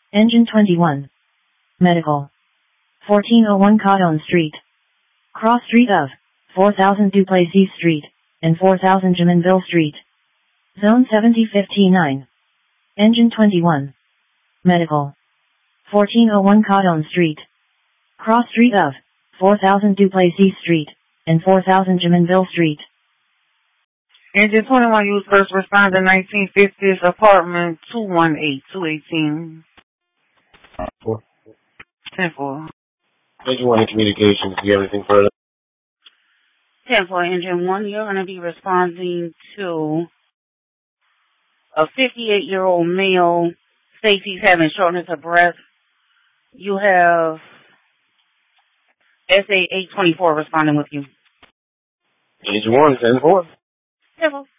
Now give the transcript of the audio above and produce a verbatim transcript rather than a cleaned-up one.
Engine twenty-one. Medical. fourteen oh one Cotton Street. Cross Street of four thousand Duplessis Street, and four thousand Jaminville Street. Zone seventy fifty-nine. Engine twenty-one. Medical. fourteen oh one Cotton Street. Cross Street of four thousand Duplessis Street, and four thousand Jaminville Street. Engine twenty-one used first responder nineteen fifties apartment two one eight, two eighteen. Four. ten four. Engine one in communications. Do you have anything further? ten four, Engine one, you're going to be responding to a fifty-eight-year-old male. Stacy's having shortness of breath. You have S A eight twenty-four responding with you. Engine one, ten four. ten four.